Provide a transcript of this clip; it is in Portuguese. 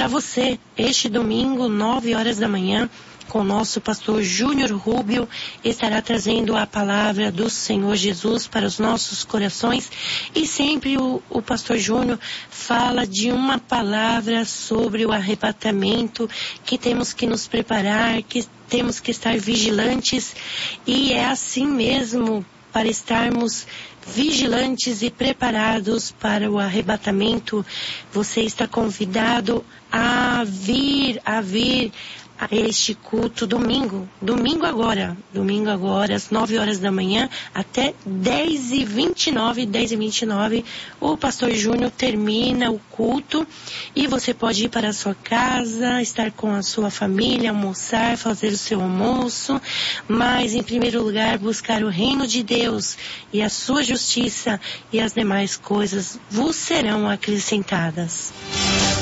você, este domingo, 9 horas da manhã, com o nosso pastor Júnior Rubio, estará trazendo a palavra do Senhor Jesus para os nossos corações. E sempre o pastor Júnior fala de uma palavra sobre o arrebatamento, que temos que nos preparar, que temos que estar vigilantes. E é assim mesmo, para estarmos vigilantes e preparados para o arrebatamento. Você está convidado a vir a este culto domingo agora, às 9 horas da manhã, até 10h29, o pastor Júnior termina o culto e você pode ir para a sua casa, estar com a sua família, almoçar, fazer o seu almoço, mas em primeiro lugar buscar o reino de Deus e a sua justiça, e as demais coisas vos serão acrescentadas.